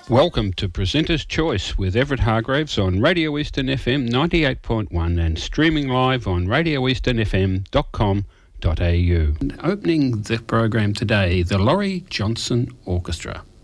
Welcome to Presenter's Choice with Everett Hargraves on Radio Eastern FM 98.1 and streaming live on radioeasternfm.com.au. Opening the program today, the Laurie Johnson Orchestra.